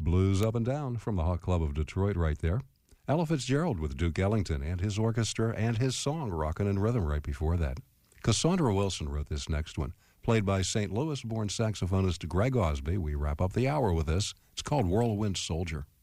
Blues Up and Down from the Hawk Club of Detroit right there. Ella Fitzgerald with Duke Ellington and his orchestra and his song Rockin' in Rhythm right before that. Cassandra Wilson wrote this next one, played by St. Louis-born saxophonist Greg Osby. We wrap up the hour with this. It's called Whirlwind Soldier.